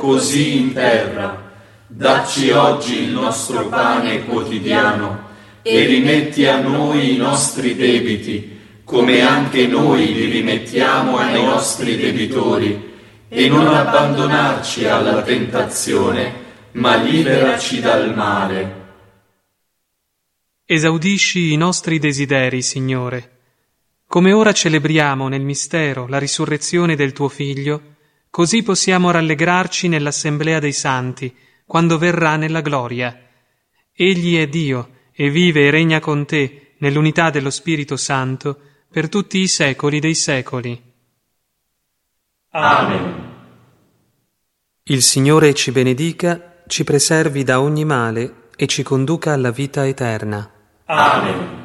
così in terra. Dacci oggi il nostro pane quotidiano e rimetti a noi i nostri debiti, come anche noi li rimettiamo ai nostri debitori, e non abbandonarci alla tentazione, ma liberaci dal male. Esaudisci i nostri desideri, Signore. Come ora celebriamo nel mistero la risurrezione del tuo Figlio, così possiamo rallegrarci nell'assemblea dei santi, quando verrà nella gloria. Egli è Dio e vive e regna con te nell'unità dello Spirito Santo per tutti i secoli dei secoli. Amen. Il Signore ci benedica, ci preservi da ogni male e ci conduca alla vita eterna. Amen.